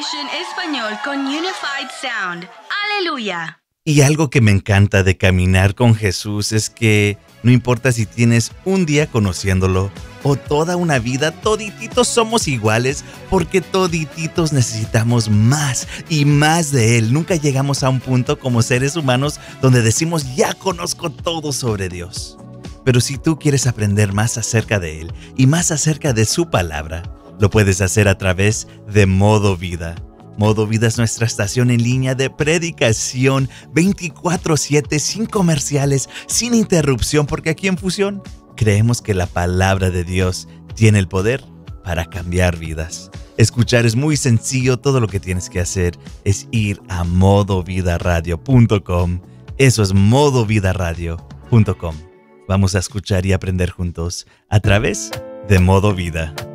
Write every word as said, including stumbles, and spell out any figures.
Station Español con Unified Sound. ¡Aleluya! Y algo que me encanta de caminar con Jesús es que no importa si tienes un día conociéndolo o toda una vida, todititos somos iguales porque todititos necesitamos más y más de Él. Nunca llegamos a un punto como seres humanos donde decimos ya conozco todo sobre Dios. Pero si tú quieres aprender más acerca de Él y más acerca de su palabra, lo puedes hacer a través de Modo Vida. Modo Vida es nuestra estación en línea de predicación veinticuatro siete, sin comerciales, sin interrupción, porque aquí en Fusión creemos que la palabra de Dios tiene el poder para cambiar vidas. Escuchar es muy sencillo, todo lo que tienes que hacer es ir a modo vida radio punto com. Eso es modo vida radio punto com. Vamos a escuchar y aprender juntos a través de Modo Vida.